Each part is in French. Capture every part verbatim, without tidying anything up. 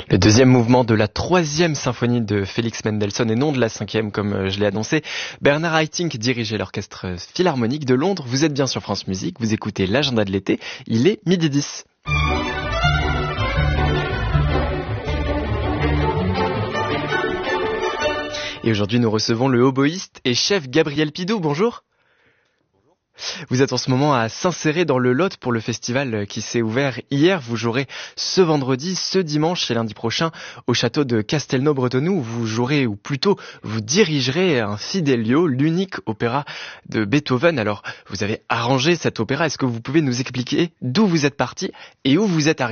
Le deuxième mouvement de la troisième symphonie de Félix Mendelssohn et non de la cinquième comme je l'ai annoncé. Bernard Haitink dirigeait l'orchestre philharmonique de Londres. Vous êtes bien sur France Musique, vous écoutez l'agenda de l'été, il est midi dix. Et aujourd'hui nous recevons le oboïste et chef Gabriel Pidou, bonjour. Vous êtes en ce moment à Saint-Céré dans le Lot pour le festival qui s'est ouvert hier. Vous jouerez ce vendredi, ce dimanche et lundi prochain au château de Castelnau-Bretonneux où vous jouerez, ou plutôt vous dirigerez un Fidelio, l'unique opéra de Beethoven. Alors, vous avez arrangé cet opéra. Est-ce que vous pouvez nous expliquer d'où vous êtes parti et où vous êtes arrivé ?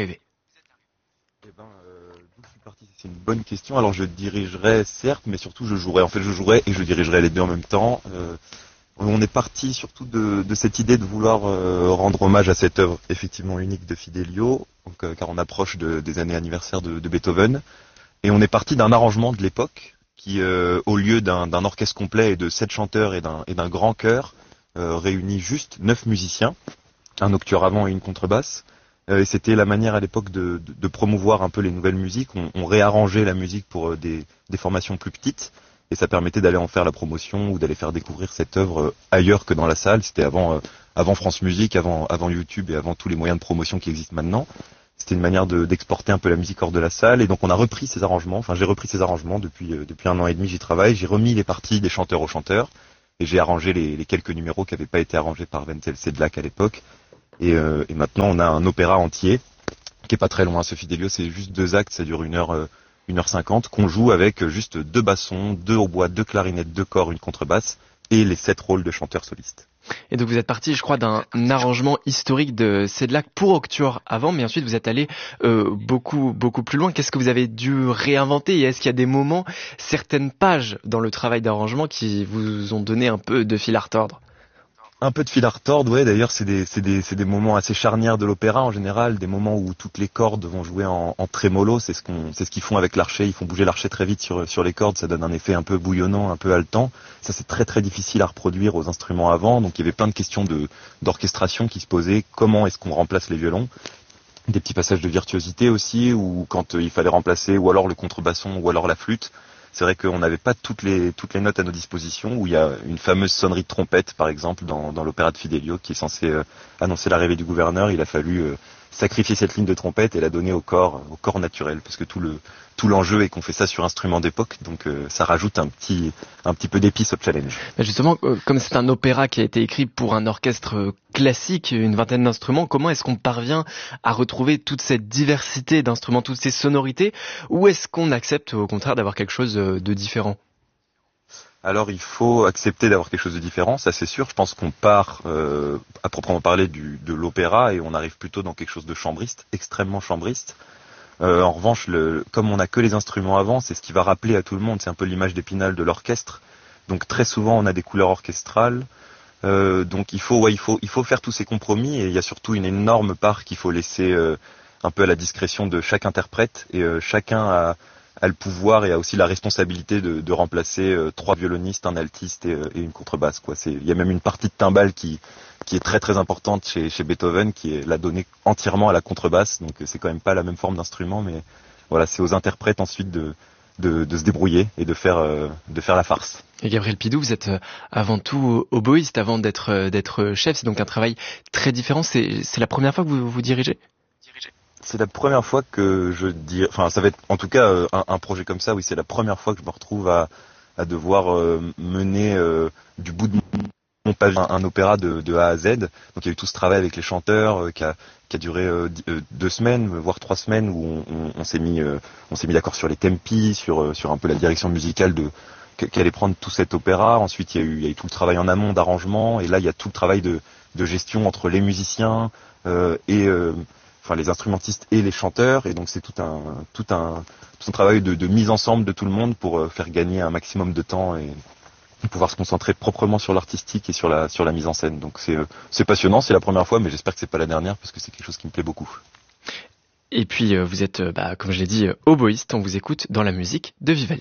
Eh ben, euh, d'où je suis parti, c'est une bonne question. Alors, je dirigerai certes, mais surtout je jouerai. En fait, je jouerai et je dirigerai les deux en même temps. Euh, On est parti surtout de, de cette idée de vouloir euh, rendre hommage à cette œuvre effectivement unique de Fidelio, donc, euh, car on approche de, des années anniversaires de, de Beethoven. Et on est parti d'un arrangement de l'époque qui, euh, au lieu d'un, d'un orchestre complet et de sept chanteurs et d'un, et d'un grand chœur, euh, réunit juste neuf musiciens, un octuor-avant et une contrebasse. Euh, et c'était la manière à l'époque de, de, de promouvoir un peu les nouvelles musiques. On, on réarrangeait la musique pour euh, des, des formations plus petites. Et ça permettait d'aller en faire la promotion ou d'aller faire découvrir cette œuvre ailleurs que dans la salle. C'était avant, euh, avant France Musique, avant, avant YouTube et avant tous les moyens de promotion qui existent maintenant. C'était une manière de, d'exporter un peu la musique hors de la salle. Et donc on a repris ces arrangements. Enfin, j'ai repris ces arrangements depuis, euh, depuis un an et demi. J'y travaille. J'ai remis les parties des chanteurs aux chanteurs et j'ai arrangé les, les quelques numéros qui n'avaient pas été arrangés par Wenzel Sedlak à l'époque. Et, euh, et maintenant on a un opéra entier qui est pas très loin. Ce Fidelio, c'est juste deux actes. Ça dure une heure. Euh, une heure cinquante, qu'on joue avec juste deux bassons, deux hautbois, deux clarinettes, deux corps, une contrebasse et les sept rôles de chanteurs solistes. Et donc vous êtes parti, je crois, d'un arrangement historique de Sedlak pour octuor avant, mais ensuite vous êtes allé euh, beaucoup beaucoup plus loin. Qu'est-ce que vous avez dû réinventer et est-ce qu'il y a des moments, certaines pages dans le travail d'arrangement qui vous ont donné un peu de fil à retordre ? Un peu de fil à retordre, ouais. D'ailleurs, c'est des, c'est des, c'est des moments assez charnières de l'opéra en général, des moments où toutes les cordes vont jouer en, en trémolo. C'est ce qu'on, c'est ce qu'ils font avec l'archet. Ils font bouger l'archet très vite sur, sur les cordes. Ça donne un effet un peu bouillonnant, un peu haletant. Ça, c'est très très difficile à reproduire aux instruments avant. Donc, il y avait plein de questions de, d'orchestration qui se posaient. Comment est-ce qu'on remplace les violons ? Des petits passages de virtuosité aussi, ou quand il fallait remplacer, ou alors le contrebasson, ou alors la flûte. C'est vrai qu'on n'avait pas toutes les, toutes les notes à nos dispositions, où il y a une fameuse sonnerie de trompette, par exemple, dans, dans l'opéra de Fidelio, qui est censé euh, annoncer l'arrivée du gouverneur. Il a fallu euh, sacrifier cette ligne de trompette et la donner au corps, au corps naturel, parce que tout le, tout l'enjeu est qu'on fait ça sur instrument d'époque, donc euh, ça rajoute un petit, un petit peu d'épice au challenge. Mais justement, euh, comme c'est un opéra qui a été écrit pour un orchestre classique, une vingtaine d'instruments, comment est-ce qu'on parvient à retrouver toute cette diversité d'instruments, toutes ces sonorités, ou est-ce qu'on accepte au contraire d'avoir quelque chose de différent ? Alors il faut accepter d'avoir quelque chose de différent, ça c'est sûr. Je pense qu'on part euh, à proprement parler du, de l'opéra et on arrive plutôt dans quelque chose de chambriste, extrêmement chambriste. Euh, en revanche, le, comme on n'a que les instruments avant, c'est ce qui va rappeler à tout le monde, c'est un peu l'image d'Épinal de l'orchestre. Donc très souvent on a des couleurs orchestrales. Euh, donc il faut, ouais, il faut, il faut faire tous ces compromis et il y a surtout une énorme part qu'il faut laisser euh, un peu à la discrétion de chaque interprète et euh, chacun a a le pouvoir et a aussi la responsabilité de, de remplacer euh, trois violonistes, un altiste et, euh, et une contrebasse, quoi. C'est, il y a même une partie de timbale qui, qui est très très importante chez, chez Beethoven, qui est la donnée entièrement à la contrebasse, donc c'est quand même pas la même forme d'instrument, mais voilà, c'est aux interprètes ensuite de, de, de se débrouiller et de faire, euh, de faire la farce. Et Gabriel Pidou, vous êtes avant tout oboïste, avant d'être, d'être chef, c'est donc un travail très différent. C'est, c'est la première fois que vous vous dirigez ? C'est la première fois que je dis, enfin ça va être en tout cas un, un projet comme ça, oui, c'est la première fois que je me retrouve à, à devoir euh, mener euh, du bout de mon pavillon un, un opéra de, de A à Z. Donc il y a eu tout ce travail avec les chanteurs euh, qui, a, qui a duré euh, deux semaines, voire trois semaines, où on, on, on s'est mis, euh, on s'est mis d'accord sur les tempi, sur, sur un peu la direction musicale de qui allait prendre tout cet opéra. Ensuite il y a eu, il y a eu tout le travail en amont d'arrangement, et là il y a tout le travail de, de gestion entre les musiciens euh, et euh, enfin les instrumentistes et les chanteurs, et donc c'est tout un tout un tout un travail de, de mise ensemble de tout le monde pour faire gagner un maximum de temps et pouvoir se concentrer proprement sur l'artistique et sur la sur la mise en scène. Donc c'est c'est passionnant, c'est la première fois, mais j'espère que c'est pas la dernière parce que c'est quelque chose qui me plaît beaucoup. Et puis vous êtes, bah, comme je l'ai dit, oboïste. On vous écoute dans la musique de Vivaldi.